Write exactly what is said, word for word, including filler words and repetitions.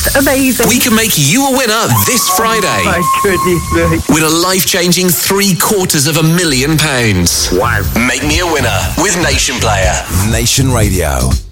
amazing. We can make you a winner this Friday. Oh my goodness me. Win a life-changing three quarters of a million pounds. Wow. Make me a winner with Nation Player. Nation Radio.